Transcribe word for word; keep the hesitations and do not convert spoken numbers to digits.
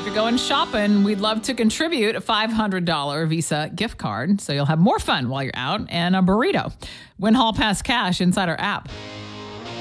you're going shopping, we'd love to contribute a five hundred dollars Visa gift card so you'll have more fun while you're out and a burrito. Win Hall Pass cash inside our app.